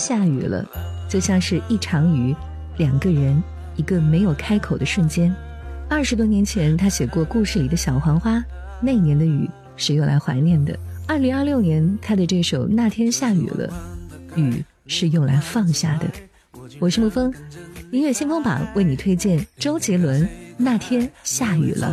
下雨了，就像是一场雨，两个人，一个没有开口的瞬间。20多年前他写过故事里的小黄花，那年的雨是用来怀念的。2026年他的这首那天下雨了，雨是用来放下的。我是沐风，音乐先锋榜为你推荐周杰伦那天下雨了。